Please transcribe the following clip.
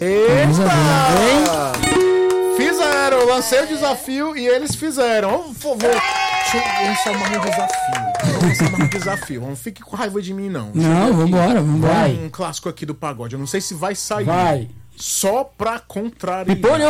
Eita! Fizeram, lancei o desafio e eles fizeram. Vamos chamar um desafio. Não fique com raiva de mim, não. Não, vambora. Um clássico aqui do pagode. Eu não sei se vai sair. Vai. Só pra contrariar. Me põe